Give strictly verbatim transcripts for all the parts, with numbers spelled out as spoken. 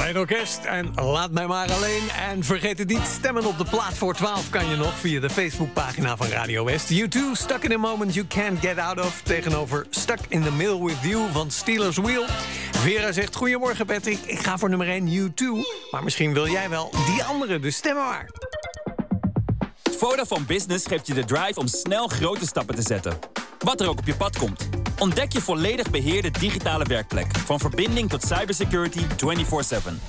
Bij het orkest en Laat mij maar alleen. En vergeet het niet, stemmen op de plaat voor twaalf kan je nog via de Facebookpagina van Radio West. U twee, Stuck in a Moment You Can't Get Out Of. Tegenover Stuck in the Middle with You van Steelers Wheel. Vera zegt, goedemorgen Patrick, ik ga voor nummer één U twee. Maar misschien wil jij wel die andere, dus stem maar. Vodafone Business geeft je de drive om snel grote stappen te zetten. Wat er ook op je pad komt. Ontdek je volledig beheerde digitale werkplek. Van verbinding tot cybersecurity vierentwintig zeven.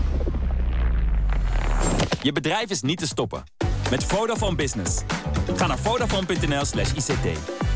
Je bedrijf is niet te stoppen. Met Vodafone Business. Ga naar vodafone.nl slash ICT.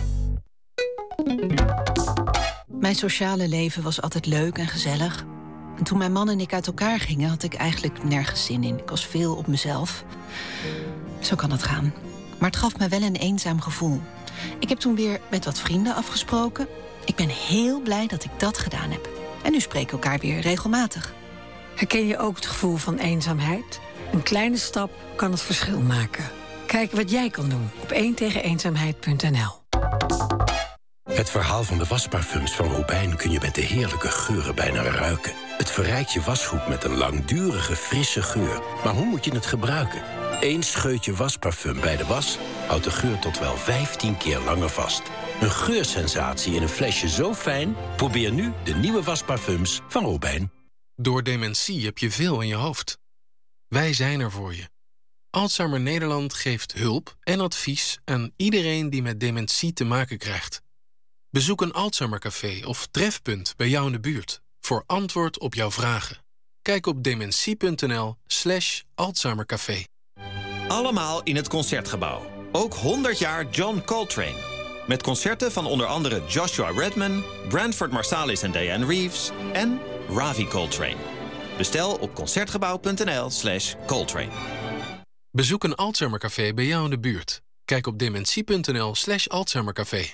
Mijn sociale leven was altijd leuk en gezellig. En toen mijn man en ik uit elkaar gingen, had ik eigenlijk nergens zin in. Ik was veel op mezelf. Zo kan het gaan. Maar het gaf me wel een eenzaam gevoel. Ik heb toen weer met wat vrienden afgesproken. Ik ben heel blij dat ik dat gedaan heb. En nu spreken we elkaar weer regelmatig. Herken je ook het gevoel van eenzaamheid? Een kleine stap kan het verschil maken. Kijk wat jij kan doen op één tegen eenzaamheid punt n l. Het verhaal van de wasparfums van Robijn kun je met de heerlijke geuren bijna ruiken. Het verrijkt je wasgoed met een langdurige, frisse geur. Maar hoe moet je het gebruiken? Eén scheutje wasparfum bij de was houdt de geur tot wel vijftien keer langer vast. Een geursensatie in een flesje zo fijn? Probeer nu de nieuwe wasparfums van Robijn. Door dementie heb je veel in je hoofd. Wij zijn er voor je. Alzheimer Nederland geeft hulp en advies aan iedereen die met dementie te maken krijgt. Bezoek een Alzheimercafé of trefpunt bij jou in de buurt voor antwoord op jouw vragen. Kijk op dementie.nl slash Alzheimercafé. Allemaal in het Concertgebouw. Ook honderd jaar John Coltrane. Met concerten van onder andere Joshua Redman, Branford Marsalis en Diane Reeves en Ravi Coltrane. Bestel op concertgebouw.nl slash Coltrane. Bezoek een Alzheimercafé bij jou in de buurt. Kijk op dementie.nl slash Alzheimercafé.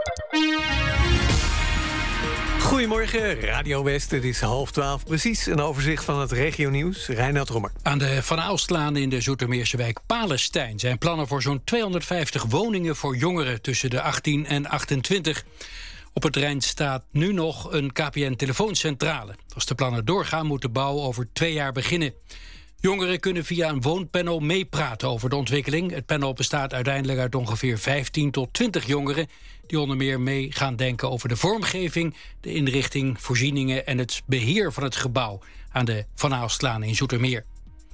Goedemorgen, Radio West. Het is half twaalf precies. Een overzicht van het regionieuws. Reinoud Rommer. Aan de Van Aalstlaan in de Zoetermeerse wijk Palestijn zijn plannen voor zo'n tweehonderdvijftig woningen voor jongeren tussen de achttien en achtentwintig. Op het terrein staat nu nog een K P N-telefooncentrale. Als de plannen doorgaan, moet de bouw over twee jaar beginnen. Jongeren kunnen via een woonpanel meepraten over de ontwikkeling. Het panel bestaat uiteindelijk uit ongeveer vijftien tot twintig jongeren die onder meer mee gaan denken over de vormgeving, de inrichting, voorzieningen en het beheer van het gebouw aan de Van Aalstlaan in Zoetermeer.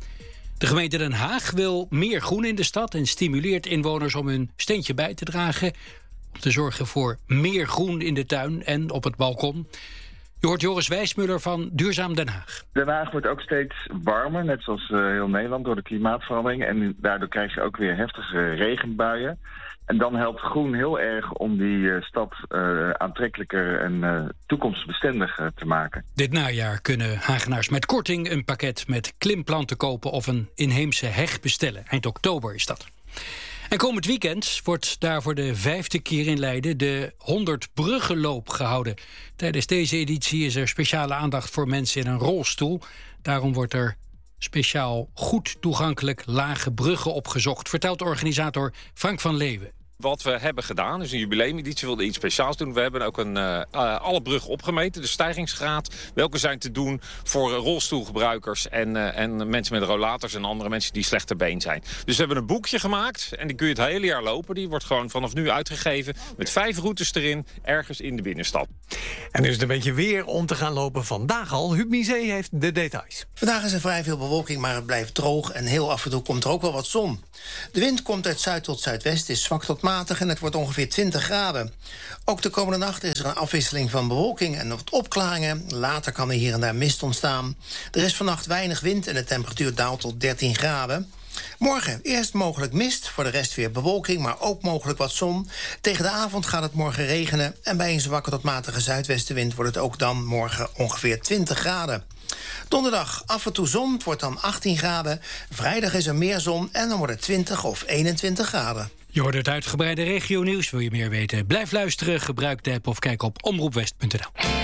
De gemeente Den Haag wil meer groen in de stad en stimuleert inwoners om hun steentje bij te dragen, om te zorgen voor meer groen in de tuin en op het balkon. Je hoort Joris Wijsmuller van Duurzaam Den Haag. Den Haag wordt ook steeds warmer, net zoals uh, heel Nederland, door de klimaatverandering. En daardoor krijg je ook weer heftige regenbuien. En dan helpt groen heel erg om die uh, stad uh, aantrekkelijker en uh, toekomstbestendig uh, te maken. Dit najaar kunnen Hagenaars met korting een pakket met klimplanten kopen of een inheemse heg bestellen. Eind oktober is dat. En komend weekend wordt daar voor de vijfde keer in Leiden de honderd Bruggenloop gehouden. Tijdens deze editie is er speciale aandacht voor mensen in een rolstoel. Daarom wordt er speciaal goed toegankelijk lage bruggen opgezocht, vertelt organisator Frank van Leeuwen. Wat we hebben gedaan, dus een jubileumeditie, wilde iets speciaals doen. We hebben ook een, uh, alle bruggen opgemeten, de stijgingsgraad. Welke zijn te doen voor rolstoelgebruikers en, uh, en mensen met rollators en andere mensen die slechter been zijn. Dus we hebben een boekje gemaakt en die kun je het hele jaar lopen. Die wordt gewoon vanaf nu uitgegeven met vijf routes erin, ergens in de binnenstad. En nu is het een beetje weer om te gaan lopen vandaag al. Huub Misé heeft de details. Vandaag is er vrij veel bewolking, maar het blijft droog en heel af en toe komt er ook wel wat zon. De wind komt uit zuid tot zuidwest, is zwak tot matig en het wordt ongeveer twintig graden. Ook de komende nacht is er een afwisseling van bewolking en wat opklaringen. Later kan er hier en daar mist ontstaan. Er is vannacht weinig wind en de temperatuur daalt tot dertien graden. Morgen eerst mogelijk mist, voor de rest weer bewolking, maar ook mogelijk wat zon. Tegen de avond gaat het morgen regenen en bij een zwakke tot matige zuidwestenwind wordt het ook dan morgen ongeveer twintig graden. Donderdag af en toe zon, het wordt dan achttien graden. Vrijdag is er meer zon en dan wordt het twintig of eenentwintig graden. Je hoort het uitgebreide regionieuws. Wil je meer weten? Blijf luisteren, gebruik de app of kijk op omroepwest punt n l.